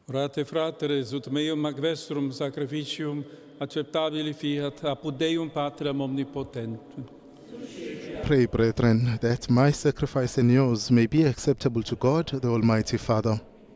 Orate fratres, ut meum ac vestrum sacrificium acceptabili fiat apud Deum Patrem omnipotentem. Pray, brethren, that my sacrifice and yours may be acceptable to God, the Almighty Father.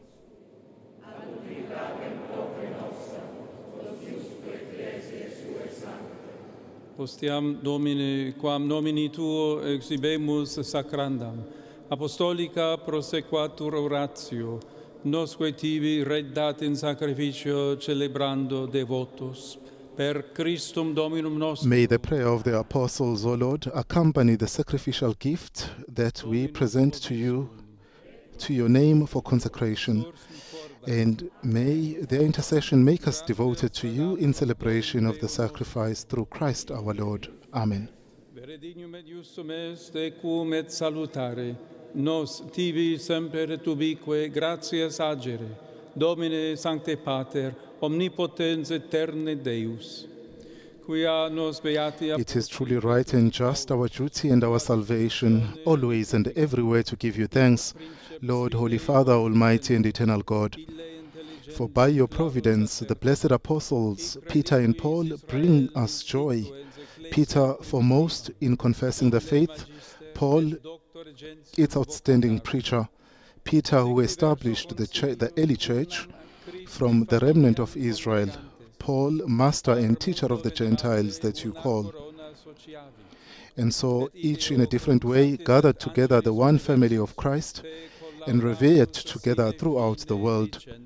Postiam Domine, quam nomini Tuo exhibemus sacrandam, apostolica prosequatur oratio, nosque tibi reddat in sacrificio celebrando devotos, per Christum Dominum nostrum. May the prayer of the apostles, O Lord, accompany the sacrificial gift that we present to you, to your name for consecration, and may their intercession make us devoted to you in celebration of the sacrifice through Christ our Lord. Amen. Vere dignum et justum est, equum et salutare, nos tibi semper et ubique gratias agere, Domine Sancte Pater, omnipotens eterne Deus, quia nos beati... It is truly right and just, our duty and our salvation, always and everywhere to give you thanks, Lord, Holy Father, Almighty and Eternal God. For by your providence, the blessed apostles, Peter and Paul, bring us joy. Peter foremost in confessing the faith, Paul, its outstanding preacher. Peter, who established the early church from the remnant of Israel. Paul, master and teacher of the Gentiles that you call. And so, each in a different way, gathered together the one family of Christ and revered together throughout the world.